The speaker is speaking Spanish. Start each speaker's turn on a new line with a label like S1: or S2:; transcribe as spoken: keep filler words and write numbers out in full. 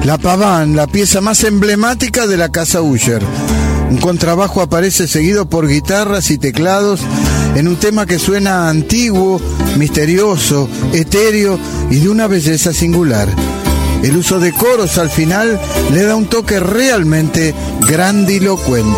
S1: La Pavane, la pieza más emblemática de la casa Usher. Un contrabajo aparece seguido por guitarras y teclados en un tema que suena antiguo, misterioso, etéreo y de una belleza singular. El uso de coros al final le da un toque realmente grandilocuente.